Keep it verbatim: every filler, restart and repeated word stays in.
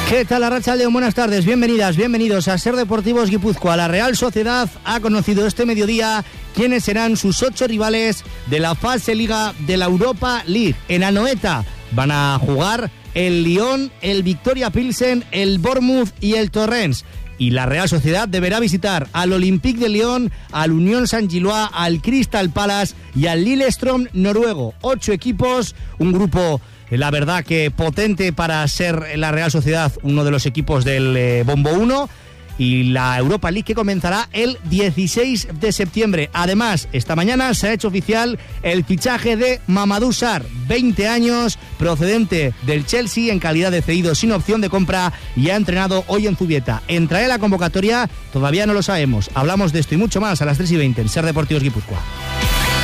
¿Qué tal, Arratsaldeon? Buenas tardes, bienvenidas, bienvenidos a Ser Deportivos Guipúzcoa. La Real Sociedad ha conocido este mediodía quiénes serán sus ocho rivales de la fase Liga de la Europa League. En Anoeta van a jugar el Lyon, el Victoria Pilsen, el Bournemouth y el Torrens. Y la Real Sociedad deberá visitar al Olympique de Lyon, al Unión Saint-Gilloise, al Crystal Palace y al Lillestrøm noruego. Ocho equipos, un grupo, la verdad que potente para ser la Real Sociedad uno de los equipos del eh, Bombo uno, y la Europa League que comenzará el dieciséis de septiembre. Además, esta mañana se ha hecho oficial el fichaje de Mamadou Sarr, veinte años, procedente del Chelsea en calidad de cedido sin opción de compra, y ha entrenado hoy en Zubieta. ¿Entrará en la convocatoria? Todavía no lo sabemos. Hablamos de esto y mucho más a las tres y veinte en Ser Deportivos Guipúzcoa.